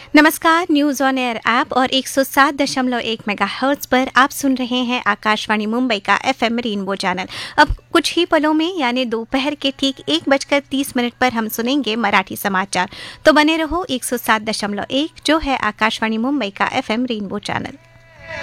नमस्कार। News on air app और 107.1 megahertz पर आप सुन रहे हैं आकाशवाणी मुंबई का एफएम रेनबो चैनल। अब कुछ ही पलों में यानी दोपहर के ठीक 1:30 पर हम सुनेंगे मराठी समाचार। तो बने रहो 107.1 जो है आकाशवाणी मुंबई का एफएम रेनबो चैनल।